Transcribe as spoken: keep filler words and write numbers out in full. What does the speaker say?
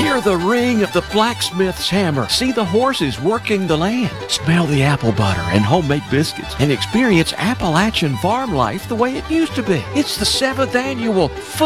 Hear the ring of the blacksmith's hammer. See the horses working the land. Smell the apple butter and homemade biscuits. And experience Appalachian farm life the way it used to be. It's the seventh annual